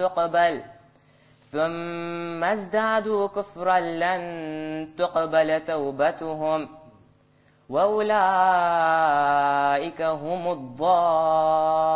تقبل ثم ازدادوا كفرا لن تقبل توبتهم وأولئك هم الضالون.